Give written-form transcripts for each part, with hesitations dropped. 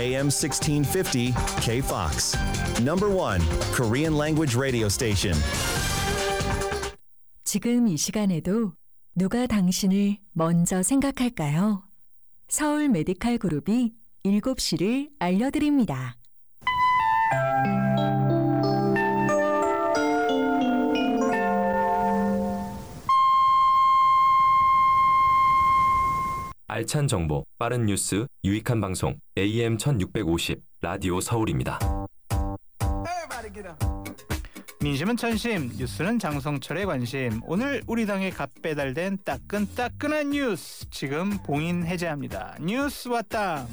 AM 1650 KFOX. Number 1 Korean language radio station. 지금 이 시간에도 누가 당신을 먼저 생각할까요? 서울 메디칼 그룹이 7시를 알려드립니다. 알찬 정보, 빠른 뉴스, 유익한 방송 AM 1650 라디오 서울입니다. 민심은 천심, 뉴스는 장성철의 관심. 오늘 우리 당에 갓 배달된 따끈따끈한 뉴스 지금 봉인 해제합니다. 뉴스 왔다.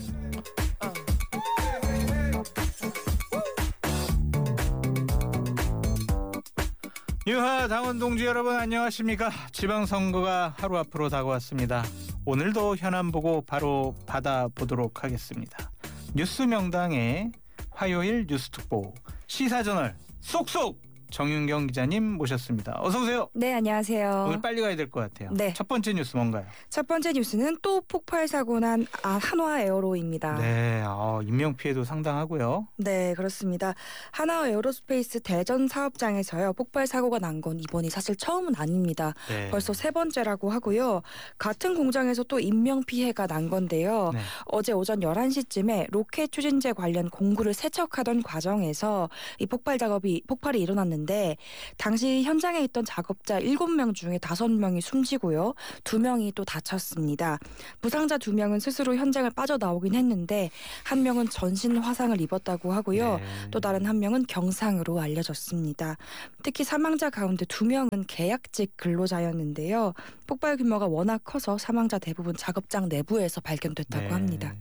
유하 당원 동지 여러분 안녕하십니까? 지방선거가 하루 앞으로 다가왔습니다. 오늘도 현안 보고 바로 받아보도록 하겠습니다. 뉴스 명당의 화요일 뉴스 특보 시사저널 쏙쏙 정윤경 기자님 모셨습니다. 어서 오세요. 네, 안녕하세요. 오늘 빨리 가야 될 것 같아요. 네. 첫 번째 뉴스 뭔가요? 첫 번째 뉴스는 또 폭발 사고 난 한화 에어로입니다. 네, 인명 피해도 상당하고요. 네, 그렇습니다. 한화 에어로스페이스 대전 사업장에서요 폭발 사고가 난 건 이번이 사실 처음은 아닙니다. 네. 벌써 세 번째라고 하고요. 같은 공장에서 또 인명 피해가 난 건데요. 네. 어제 오전 11시쯤에 로켓 추진제 관련 공구를 세척하던 과정에서 이 폭발이 일어났는데 당시 현장에 있던 작업자 7명 중에 5명이 숨지고요. 2명이 또 다쳤습니다. 부상자 2명은 스스로 현장을 빠져나오긴 했는데 한 명은 전신 화상을 입었다고 하고요. 네. 또 다른 한 명은 경상으로 알려졌습니다. 특히 사망자 가운데 2명은 계약직 근로자였는데요. 폭발 규모가 워낙 커서 사망자 대부분 작업장 내부에서 발견됐다고 네. 합니다.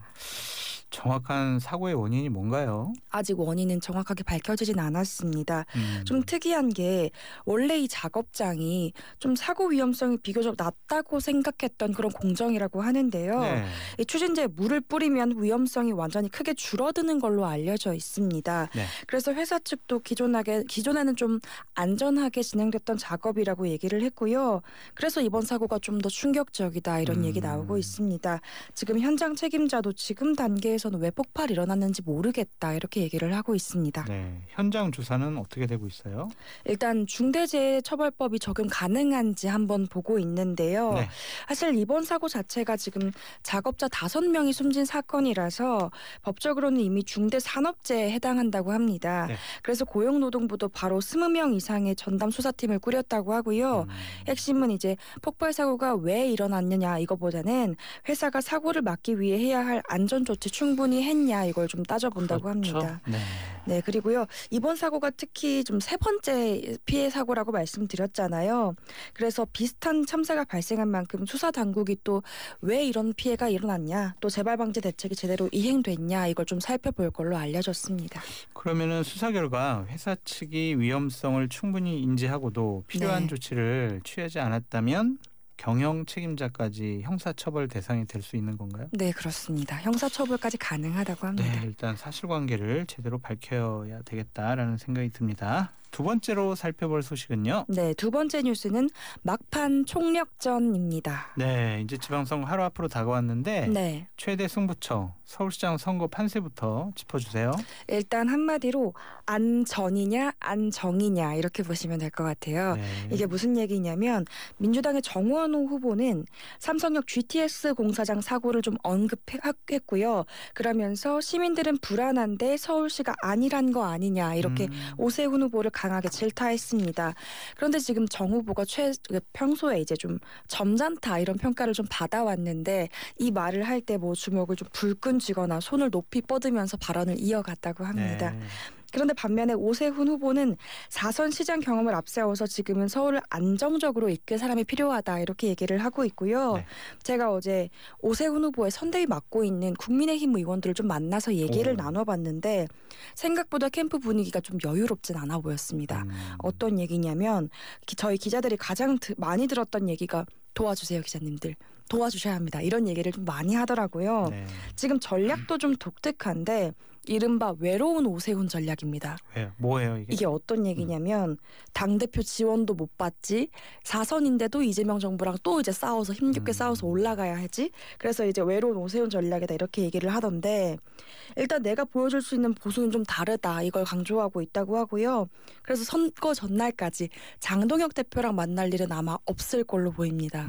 정확한 사고의 원인이 뭔가요? 아직 원인은 정확하게 밝혀지진 않았습니다. 좀 특이한 게 원래 이 작업장이 좀 사고 위험성이 비교적 낮다고 생각했던 그런 공정이라고 하는데요. 네. 이 추진제에 물을 뿌리면 위험성이 완전히 크게 줄어드는 걸로 알려져 있습니다. 네. 그래서 회사 측도 기존에는 좀 안전하게 진행됐던 작업이라고 얘기를 했고요. 그래서 이번 사고가 좀 더 충격적이다 이런 얘기 나오고 있습니다. 지금 현장 책임자도 지금 단계에서는 왜 폭발이 일어났는지 모르겠다 이렇게 얘기를 하고 있습니다. 네. 현장 조사는 어떻게 되고 있어요? 일단 중대재해처벌법이 적용 가능한지 한번 보고 있는데요. 네. 사실 이번 사고 자체가 지금 작업자 5명이 숨진 사건이라서 법적으로는 이미 중대산업재해에 해당한다고 합니다. 네. 그래서 고용노동부도 바로 20명 이상의 전담 수사팀을 꾸렸다고 하고요. 핵심은 이제 폭발 사고가 왜 일어났느냐 이거보다는 회사가 사고를 막기 위해 해야 할 안전조치 충분히 했냐 이걸 좀 따져본다고 그렇죠. 합니다. 네. 네, 그리고요. 이번 사고가 특히 좀 세 번째 피해 사고라고 말씀드렸잖아요. 그래서 비슷한 참사가 발생한 만큼 수사 당국이 또 왜 이런 피해가 일어났냐, 또 재발 방지 대책이 제대로 이행됐냐 이걸 좀 살펴볼 걸로 알려졌습니다. 그러면은 수사 결과 회사 측이 위험성을 충분히 인지하고도 필요한 네. 조치를 취하지 않았다면 경영 책임자까지 형사처벌 대상이 될 수 있는 건가요? 네, 그렇습니다. 형사처벌까지 가능하다고 합니다. 네, 일단 사실관계를 제대로 밝혀야 되겠다라는 생각이 듭니다. 두 번째로 살펴볼 소식은요. 네, 두 번째 뉴스는 막판 총력전입니다. 네, 이제 지방선거 하루 앞으로 다가왔는데 네. 최대 승부처 서울시장 선거 판세부터 짚어주세요. 일단 한마디로 안전이냐 안정이냐 이렇게 보시면 될 것 같아요. 네. 이게 무슨 얘기냐면 민주당의 정원호 후보는 삼성역 GTX 공사장 사고를 좀 언급했고요. 그러면서 시민들은 불안한데 서울시가 아니란 거 아니냐 이렇게 오세훈 후보를 강하게 질타했습니다. 그런데 지금 정 후보가 평소에 이제 좀 점잖다 이런 평가를 좀 받아왔는데 이 말을 할 때 뭐 주먹을 좀 불끈 쥐거나 손을 높이 뻗으면서 발언을 이어갔다고 합니다. 네. 그런데 반면에 오세훈 후보는 4선 시장 경험을 앞세워서 지금은 서울을 안정적으로 이끌 사람이 필요하다 이렇게 얘기를 하고 있고요. 네. 제가 어제 오세훈 후보의 선대위 맡고 있는 국민의힘 의원들을 좀 만나서 얘기를 나눠봤는데 생각보다 캠프 분위기가 좀 여유롭진 않아 보였습니다. 어떤 얘기냐면 저희 기자들이 가장 많이 들었던 얘기가 도와주세요 기자님들. 도와주셔야 합니다. 이런 얘기를 좀 많이 하더라고요. 네. 지금 전략도 좀 독특한데 이른바 외로운 오세훈 전략입니다. 왜요? 뭐예요 이게? 이게 어떤 얘기냐면 당대표 지원도 못 받지 4선인데도 이재명 정부랑 또 이제 싸워서 힘겹게 싸워서 올라가야 하지. 그래서 이제 외로운 오세훈 전략이다 이렇게 얘기를 하던데 일단 내가 보여줄 수 있는 보수는 좀 다르다 이걸 강조하고 있다고 하고요. 그래서 선거 전날까지 장동혁 대표랑 만날 일은 아마 없을 걸로 보입니다.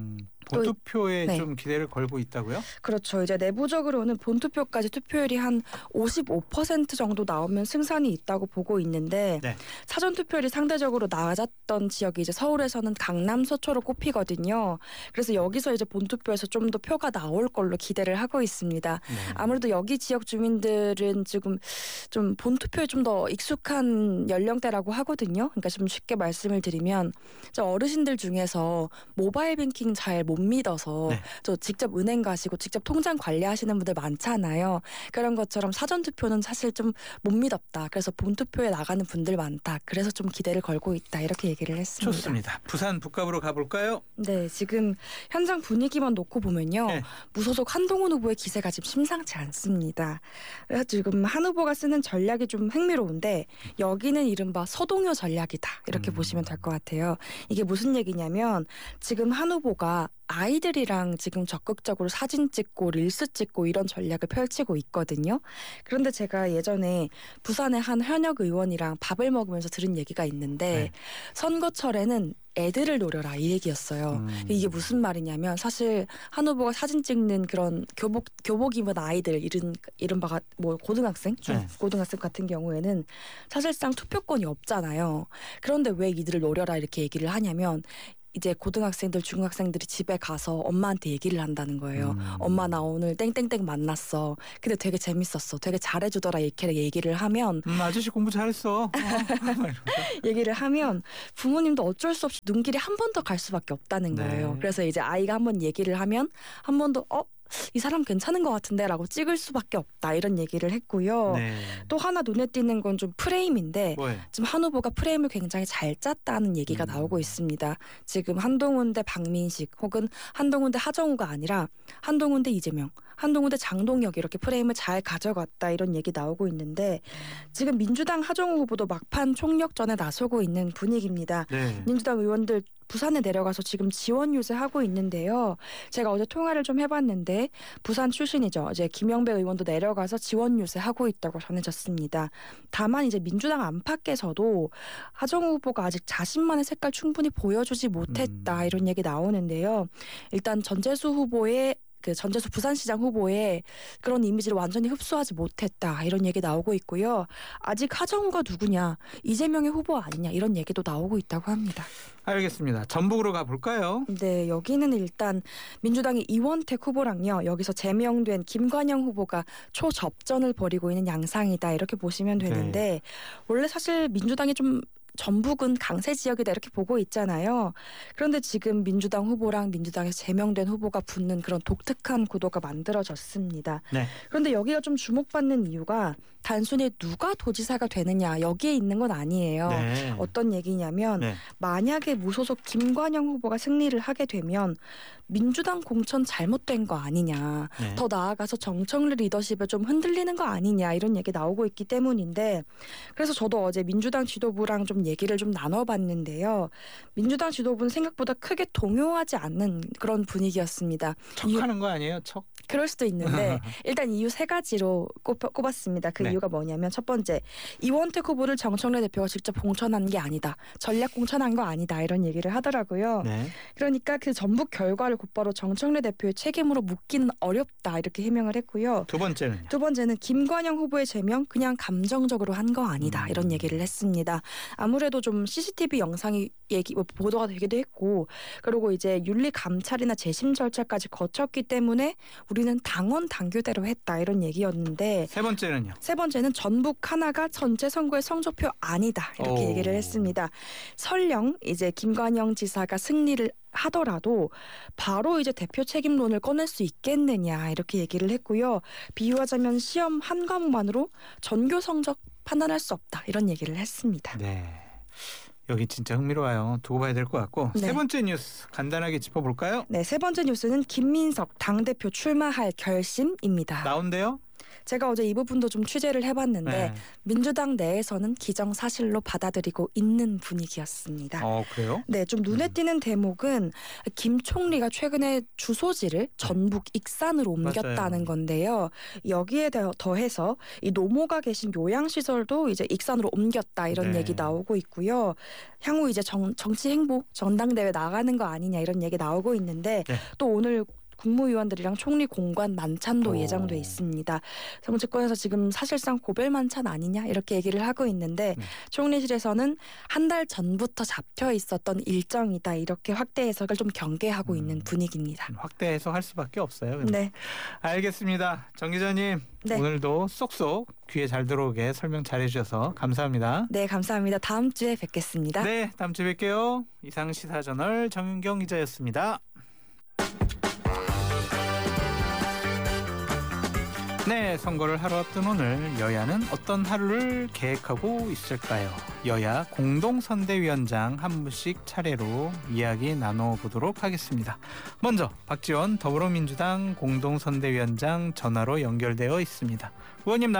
본투표에 네. 좀 기대를 걸고 있다고요? 그렇죠. 이제 내부적으로는 본투표까지 투표율이 한 55% 정도 나오면 승산이 있다고 보고 있는데 네. 사전 투표율이 상대적으로 낮았던 지역이 이제 서울에서는 강남, 서초로 꼽히거든요. 그래서 여기서 이제 본투표에서 좀 더 표가 나올 걸로 기대를 하고 있습니다. 네. 아무래도 여기 지역 주민들은 지금 좀 본투표에 좀 더 익숙한 연령대라고 하거든요. 그러니까 좀 쉽게 말씀을 드리면 저 어르신들 중에서 모바일 뱅킹 잘 못 믿어서 네. 저 직접 은행 가시고 직접 통장 관리하시는 분들 많잖아요. 그런 것처럼 사전 투표는 사실 좀 못 믿었다. 그래서 본투표에 나가는 분들 많다. 그래서 좀 기대를 걸고 있다. 이렇게 얘기를 했습니다. 좋습니다. 부산 북갑으로 가볼까요? 네, 지금 현장 분위기만 놓고 보면요. 네. 무소속 한동훈 후보의 기세가 지금 심상치 않습니다. 그래서 지금 한 후보가 쓰는 전략이 좀 흥미로운데 여기는 이른바 서동요 전략이다. 이렇게 보시면 될 것 같아요. 이게 무슨 얘기냐면 지금 한 후보가 아이들이랑 지금 적극적으로 사진 찍고 릴스 찍고 이런 전략을 펼치고 있거든요. 그런데 제가 예전에 부산의 한 현역 의원이랑 밥을 먹으면서 들은 얘기가 있는데 네. 선거철에는 애들을 노려라 이 얘기였어요. 이게 무슨 말이냐면 사실 한 후보가 사진 찍는 그런 교복 입은 아이들 이른바 뭐 고등학생, 중고등학생 같은 경우에는 사실상 투표권이 없잖아요. 그런데 왜 이들을 노려라 이렇게 얘기를 하냐면 이제 고등학생들, 중학생들이 집에 가서 엄마한테 얘기를 한다는 거예요. 엄마 나 오늘 땡땡땡 만났어. 근데 되게 재밌었어. 되게 잘해주더라. 이렇게 얘기를 하면 아저씨 공부 잘했어. 얘기를 하면 부모님도 어쩔 수 없이 눈길이 한 번 더 갈 수밖에 없다는 거예요. 네. 그래서 이제 아이가 한 번 얘기를 하면 한 번 더 이 사람 괜찮은 것 같은데 라고 찍을 수밖에 없다 이런 얘기를 했고요. 네. 또 하나 눈에 띄는 건 좀 프레임인데 뭐예요? 지금 한 후보가 프레임을 굉장히 잘 짰다는 얘기가 나오고 있습니다. 지금 한동훈 대 박민식 혹은 한동훈 대 하정우가 아니라 한동훈 대 이재명, 한동훈 대 장동혁 이렇게 프레임을 잘 가져갔다 이런 얘기 나오고 있는데 지금 민주당 하정우 후보도 막판 총력전에 나서고 있는 분위기입니다. 네. 민주당 의원들 부산에 내려가서 지금 지원 유세하고 있는데요. 제가 어제 통화를 좀 해봤는데 부산 출신이죠. 이제 김영배 의원도 내려가서 지원 유세하고 있다고 전해졌습니다. 다만 이제 민주당 안팎에서도 하정우 후보가 아직 자신만의 색깔 충분히 보여주지 못했다 이런 얘기 나오는데요. 일단 전재수 후보의 전재수 부산시장 후보의 그런 이미지를 완전히 흡수하지 못했다 이런 얘기 나오고 있고요. 아직 하정우가 누구냐 이재명의 후보 아니냐 이런 얘기도 나오고 있다고 합니다. 알겠습니다. 전북으로 가볼까요? 네, 여기는 일단 민주당의 이원택 후보랑요. 여기서 제명된 김관영 후보가 초접전을 벌이고 있는 양상이다 이렇게 보시면 되는데 원래 사실 민주당이 좀 전북은 강세 지역이다 이렇게 보고 있잖아요. 그런데 지금 민주당 후보랑 민주당에서 제명된 후보가 붙는 그런 독특한 구도가 만들어졌습니다. 네. 그런데 여기가 좀 주목받는 이유가 단순히 누가 도지사가 되느냐 여기에 있는 건 아니에요. 네. 어떤 얘기냐면 네. 만약에 무소속 김관영 후보가 승리를 하게 되면 민주당 공천 잘못된 거 아니냐. 네. 더 나아가서 정청래 리더십에 좀 흔들리는 거 아니냐 이런 얘기 나오고 있기 때문인데 그래서 저도 어제 민주당 지도부랑 좀 얘기를 좀 나눠봤는데요. 민주당 지도부는 생각보다 크게 동요하지 않는 그런 분위기였습니다. 척하는 거 아니에요? 척? 그럴 수도 있는데 일단 이유 세 가지로 꼽았습니다. 그 네. 이유가 뭐냐면 첫 번째 이원택 후보를 정청래 대표가 직접 공천한 게 아니다. 전략 공천한 거 아니다. 이런 얘기를 하더라고요. 네. 그러니까 그 전북 결과를 곧바로 정청래 대표의 책임으로 묻기는 어렵다. 이렇게 해명을 했고요. 두 번째는요? 두 번째는 김관영 후보의 제명 그냥 감정적으로 한 거 아니다. 이런 얘기를 했습니다. 아무래도 좀 CCTV 영상이 보도가 되기도 했고 그리고 이제 윤리 감찰이나 재심 절차까지 거쳤기 때문에 우리는 당원 당규대로 했다. 이런 얘기였는데 세 번째는요? 세 번째는 전북 하나가 전체 선거의 성적표 아니다. 이렇게 오. 얘기를 했습니다. 설령 이제 김관영 지사가 승리를 하더라도 바로 이제 대표 책임론을 꺼낼 수 있겠느냐 이렇게 얘기를 했고요. 비유하자면 시험 한 과목만으로 전교 성적 판단할 수 없다 이런 얘기를 했습니다. 네. 여기 진짜 흥미로워요. 두고 봐야 될 것 같고 네. 세 번째 뉴스 간단하게 짚어볼까요? 네, 세 번째 뉴스는 김민석 당대표 출마할 결심입니다. 나온대요? 제가 어제 이 부분도 좀 취재를 해봤는데 네. 민주당 내에서는 기정사실로 받아들이고 있는 분위기였습니다. 그래요? 네, 좀 눈에 띄는 대목은 김 총리가 최근에 주소지를 전북 익산으로 옮겼다는 맞아요. 건데요. 여기에 더해서 이 노모가 계신 요양시설도 이제 익산으로 옮겼다 이런 네. 얘기 나오고 있고요. 향후 이제 정치 행보, 전당대회 나가는 거 아니냐 이런 얘기 나오고 있는데 네. 또 오늘 국무위원들이랑 총리 공관 만찬도 예정돼 있습니다. 정치권에서 지금 사실상 고별 만찬 아니냐 이렇게 얘기를 하고 있는데 총리실에서는 한 달 전부터 잡혀 있었던 일정이다 이렇게 확대 해석을 좀 경계하고 있는 분위기입니다. 확대 해석할 수밖에 없어요. 근데. 네, 알겠습니다. 정 기자님 네. 오늘도 쏙쏙 귀에 잘 들어오게 설명 잘해주셔서 감사합니다. 네 감사합니다. 다음 주에 뵙겠습니다. 네, 다음 주에 뵐게요. 이상 시사저널 정윤경 기자였습니다. 네, 선거를 하루 앞둔 오늘 여야는 어떤 하루를 계획하고 있을까요? 여야 공동선대위원장 한 분씩 차례로 이야기 나눠보도록 하겠습니다. 먼저 박지원 더불어민주당 공동선대위원장 전화로 연결되어 있습니다. 의원님